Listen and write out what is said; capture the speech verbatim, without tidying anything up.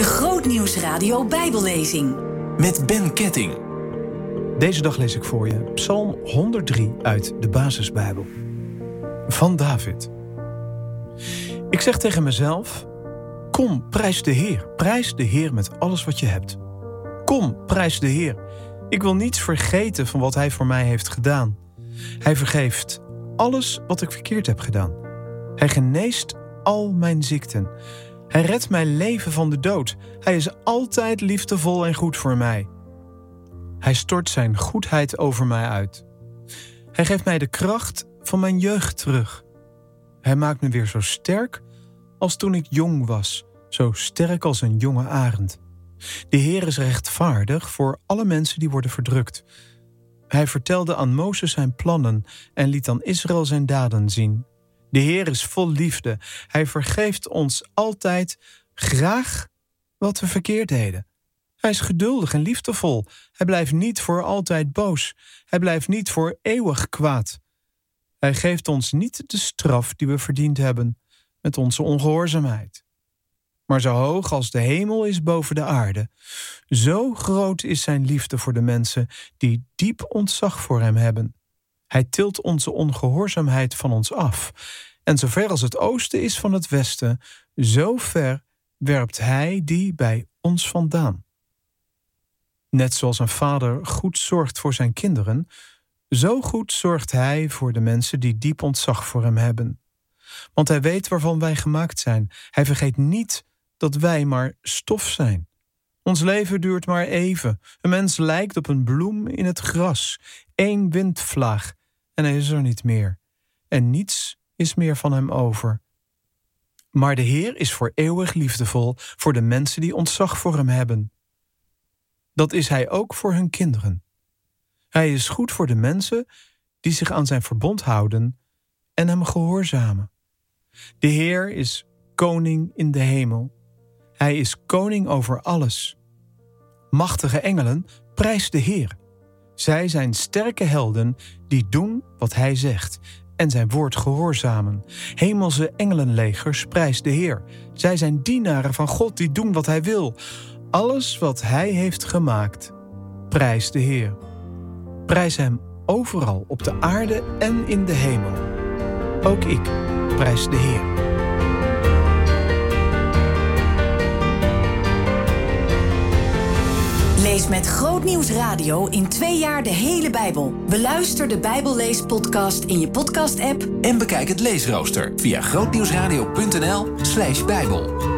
De Grootnieuwsradio Bijbellezing. Met Ben Ketting. Deze dag lees ik voor je Psalm honderddrie uit de Basisbijbel. Van David. Ik zeg tegen mezelf: kom, prijs de Heer. Prijs de Heer met alles wat je hebt. Kom, prijs de Heer. Ik wil niets vergeten van wat Hij voor mij heeft gedaan. Hij vergeeft alles wat ik verkeerd heb gedaan. Hij geneest al mijn ziekten. Hij redt mijn leven van de dood. Hij is altijd liefdevol en goed voor mij. Hij stort zijn goedheid over mij uit. Hij geeft mij de kracht van mijn jeugd terug. Hij maakt me weer zo sterk als toen ik jong was, zo sterk als een jonge arend. De Heer is rechtvaardig voor alle mensen die worden verdrukt. Hij vertelde aan Mozes zijn plannen en liet aan Israël zijn daden zien. De Heer is vol liefde. Hij vergeeft ons altijd graag wat we verkeerd deden. Hij is geduldig en liefdevol. Hij blijft niet voor altijd boos. Hij blijft niet voor eeuwig kwaad. Hij geeft ons niet de straf die we verdiend hebben met onze ongehoorzaamheid. Maar zo hoog als de hemel is boven de aarde, zo groot is zijn liefde voor de mensen die diep ontzag voor hem hebben. Hij tilt onze ongehoorzaamheid van ons af. En zover als het oosten is van het westen, zo ver werpt hij die bij ons vandaan. Net zoals een vader goed zorgt voor zijn kinderen, zo goed zorgt hij voor de mensen die diep ontzag voor hem hebben. Want hij weet waarvan wij gemaakt zijn. Hij vergeet niet dat wij maar stof zijn. Ons leven duurt maar even. Een mens lijkt op een bloem in het gras. Eén windvlaag en hij is er niet meer. En niets is meer van hem over. Maar de Heer is voor eeuwig liefdevol voor de mensen die ontzag voor hem hebben. Dat is hij ook voor hun kinderen. Hij is goed voor de mensen die zich aan zijn verbond houden en hem gehoorzamen. De Heer is koning in de hemel. Hij is koning over alles. Machtige engelen, prijs de Heer. Zij zijn sterke helden die doen wat hij zegt en zijn woord gehoorzamen. Hemelse engelenlegers, prijs de Heer. Zij zijn dienaren van God die doen wat hij wil. Alles wat hij heeft gemaakt, prijs de Heer. Prijs hem overal op de aarde en in de hemel. Ook ik prijs de Heer. Lees met Grootnieuwsradio in twee jaar de hele Bijbel. Beluister de Bijbelleespodcast in je podcast-app En bekijk het leesrooster via grootnieuwsradio punt n l slash bijbel.